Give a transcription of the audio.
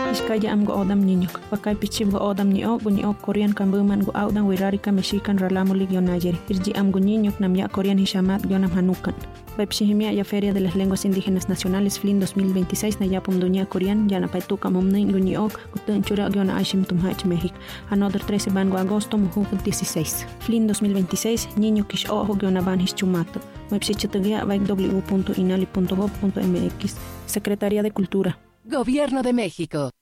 Iskaya amgo odam niñok. Wakay pichimgo odam niok Korean kambuman go audan wirarika mexican ralamuli guionayeri. Irji amgo niñok namya Korean hishamat guionam hanukan. Pepshihimia ya Feria de las Lenguas Indígenas Nacionales FLIN 2026 na yapum dunia Korean yana paituka momnin guniok kutun chura guiona Ashim Tumhach México. Another 13 van agosto muhu 16. FLIN 2026 niño kish ojo guiona van hischumato. Website w.inali.gov.mx. Secretaría de Cultura. Gobierno de México.